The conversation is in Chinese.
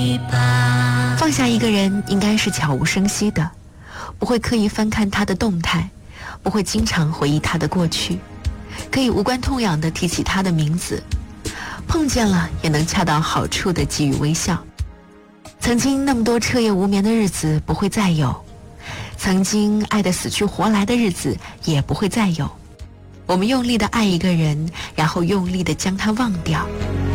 放下一个人应该是悄无声息的，不会刻意翻看他的动态，不会经常回忆他的过去，可以无关痛痒地提起他的名字，碰见了也能恰到好处地给予微笑。曾经那么多彻夜无眠的日子不会再有，曾经爱得死去活来的日子也不会再有。我们用力地爱一个人，然后用力地将他忘掉，